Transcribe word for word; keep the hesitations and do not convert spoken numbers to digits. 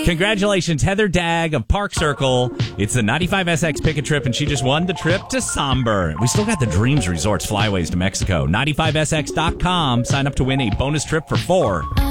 Congratulations, Heather Dagg of Park Circle. It's the ninety-five S X Pick a Trip, and she just won the trip to Somber. We still got the Dreams Resorts flyways to Mexico. ninety-five S X dot com. Sign up to win a bonus trip for four.